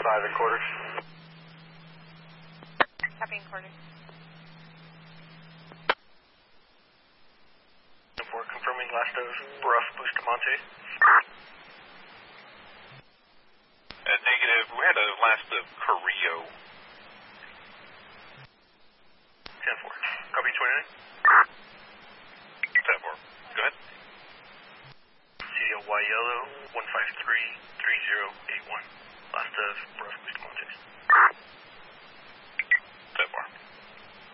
5 and quarters. Copy and quarters. 4 confirming last of Rough Bustamante. Negative. We had a last of Carrillo. 10-4. Copy 29. 10-4. Go ahead. CDLY Yellow 1533081. Last of Rough Bustamante.